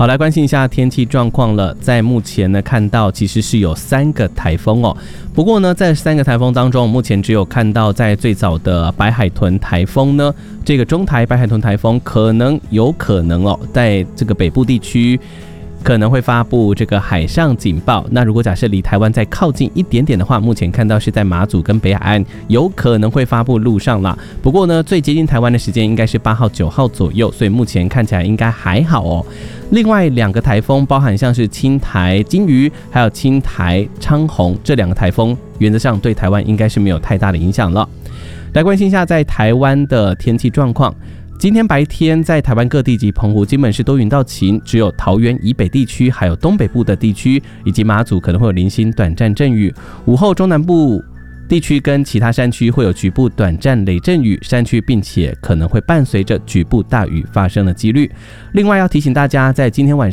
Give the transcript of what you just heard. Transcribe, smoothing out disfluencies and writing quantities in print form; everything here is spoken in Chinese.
好，来关心一下天气状况了。在目前呢，看到其实是有3个台风哦。不过呢，在3个台风当中，目前只有看到在最早的白海豚台风呢，这个中台白海豚台风有可能哦，在这个北部地区可能会发布这个海上警报。那如果假设离台湾再靠近一点点的话，目前看到是在马祖跟北海岸有可能会发布陆上啦。不过呢，最接近台湾的时间应该是8号、9号左右，所以目前看起来应该还好哦。另外2个台风，包含像是青台金鱼还有青台昌宏，这2个台风原则上对台湾应该是没有太大的影响了。来关心一下在台湾的天气状况。今天白天在台湾各地及澎湖基本是多云到晴，只有桃园以北地区还有东北部的地区以及马祖可能会有零星短暂阵雨。午后中南部地区跟其他山区会有局部短暂雷阵雨，山区并且可能会伴随着局部大雨发生的几率。另外要提醒大家，在今天晚